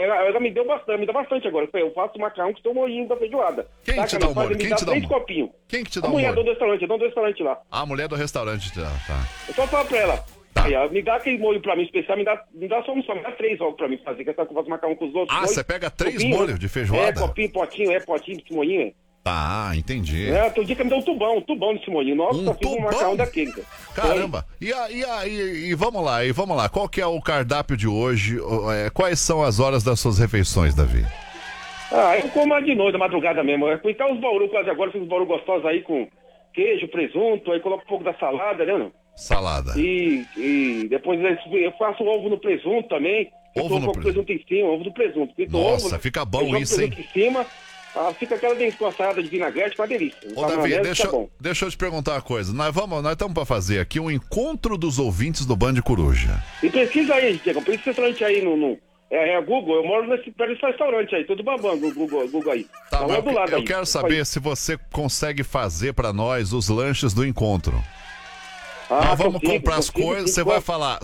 ela me deu bastante, me dá bastante agora. Eu faço macarrão com seu molhinho da feijoada. Quem tá, te dá o molho? Quem te dá 3 copinhos. Quem que te dá o molho? A mulher do restaurante lá. Ah, a mulher do restaurante, tá. Eu só falo pra ela. Tá. Aí, me dá aquele molho pra mim especial, me dá só um, me dá 3 logo pra mim fazer, que eu faço macarrão com os outros. Ah, você pega 3 molhos de feijoada? Copinho, potinho desse molhinho. Tá, entendi. Todo dia que me dá um tubão desse molhinho. Nossa, eu fiz um macarrão daquele. Caramba. E vamos lá. Qual que é o cardápio de hoje? Quais são as horas das suas refeições, Davi? Eu como mais de noite, da madrugada mesmo. Então os bauru quase agora, fiz uns bauru gostosos aí com queijo, presunto, aí coloco um pouco da salada, né, não? Salada. E depois eu faço ovo no presunto também. Ovo no presunto em cima, ovo no presunto. Nossa, ovo, fica bom isso, hein? Em cima, fica aquela com a salada de vinagrete, uma delícia. Ô, Davi, deixa eu te perguntar uma coisa. Nós estamos para fazer aqui um encontro dos ouvintes do Band Coruja. E pesquisa aí, Diego, pesquisa esse restaurante aí no Google, eu moro nesse restaurante aí, tudo babando, Google aí. Tá, mas eu quero saber se você consegue fazer para nós os lanches do encontro. Nós vamos comprar as coisas, você vai falar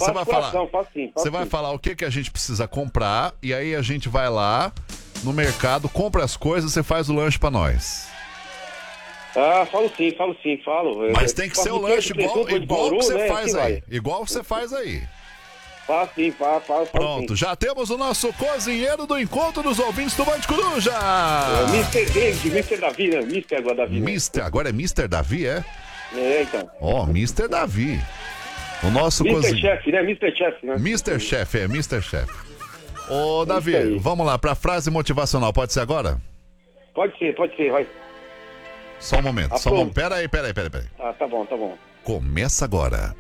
o que a gente precisa comprar, e aí a gente vai lá no mercado, compra as coisas, você faz o lanche pra nós. Falo sim. Mas tem que ser o lanche igual que você faz aí. Igual você faz aí. Falo sim. Pronto, já temos o nosso cozinheiro do encontro dos ouvintes do Band Coruja. Mr. David, Mr. Davi, né? Mr. agora Davi. Né? Agora é Mr. Davi, é? Então. Mr. Davi. O nosso Mr. Chef, né? Mr. Chef, né? Mr. Chef, Mr. Chef. Ô, Davi, vamos lá, pra frase motivacional, pode ser agora? Pode ser, vai. Só um momento, Pera aí. Tá bom. Começa agora.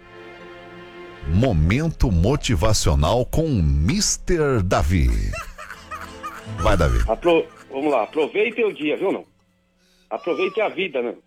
Momento motivacional com Mr. Davi. Vai, Davi. Vamos lá, aproveite o dia, viu, não? Aproveite a vida, né?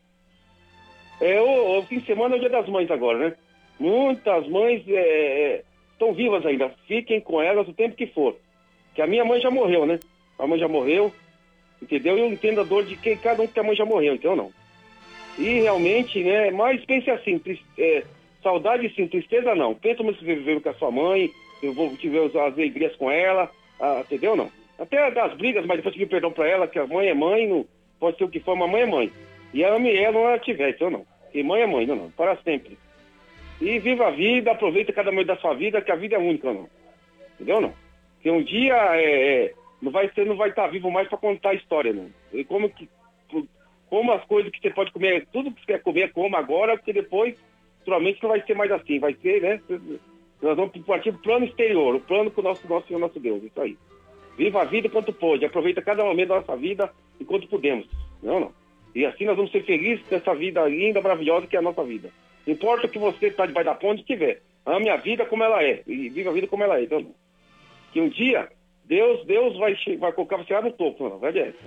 O fim de semana é o Dia das Mães agora, né? Muitas mães estão vivas ainda. Fiquem com elas o tempo que for. Que a minha mãe já morreu, né? A mãe já morreu, entendeu? E eu entendo a dor de cada um que a mãe já morreu, então não. E realmente, né? Mas pense assim, saudade sim, tristeza não. Pensa você viver com a sua mãe, eu vou tiver as alegrias com ela, entendeu não? Até das brigas, mas depois pedir perdão pra ela, que a mãe é mãe, não pode ser o que for, mas a mãe é mãe. E ame ela não ela tiver, então não. E mãe é mãe, não, para sempre. E viva a vida, aproveita cada momento da sua vida, que a vida é única, não. Entendeu, não? Porque um dia não vai estar vivo mais para contar a história, não. E como as coisas que você pode comer, tudo que você quer comer, coma agora, porque depois, naturalmente, não vai ser mais assim. Vai ser, né? Nós vamos partir pro plano exterior, o plano com o nosso Senhor, nosso Deus, isso aí. Viva a vida enquanto pode, aproveita cada momento da nossa vida enquanto podemos, não. E assim nós vamos ser felizes nessa vida linda, maravilhosa que é a nossa vida. Não importa o que você está debaixo da ponte tiver, ame a vida como ela é, e viva a vida como ela é, então. Que um dia, Deus vai colocar você lá no topo, não, vai essa.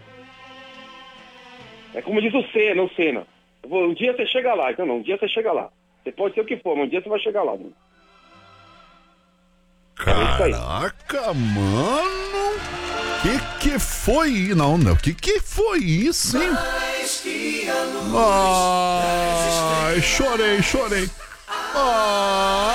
É como diz o Senna. Um dia você chega lá, então não, um dia você chega lá. Você pode ser o que for, mas um dia você vai chegar lá, não. Caraca, mano! Que foi? Não, que foi isso, hein? Ai, chorei.